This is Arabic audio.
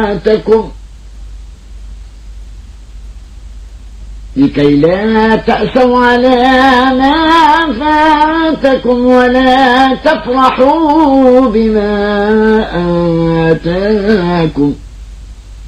فاتكم لكي لا تأسوا على ما فاتكم ولا تفرحوا بما آتاكم